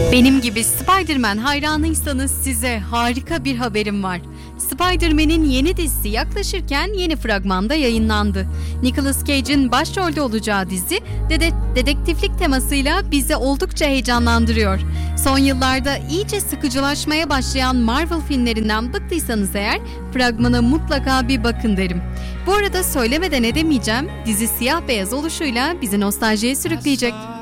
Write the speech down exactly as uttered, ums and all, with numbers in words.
Benim gibi Spider-Man hayranıysanız size harika bir haberim var. Spider-Man'in yeni dizisi yaklaşırken yeni fragmanda yayınlandı. Nicolas Cage'in başrolde olacağı dizi dede- dedektiflik temasıyla bizi oldukça heyecanlandırıyor. Son yıllarda iyice sıkıcılaşmaya başlayan Marvel filmlerinden bıktıysanız eğer fragmana mutlaka bir bakın derim. Bu arada söylemeden edemeyeceğim, dizi siyah beyaz oluşuyla bizi nostaljiye sürükleyecek.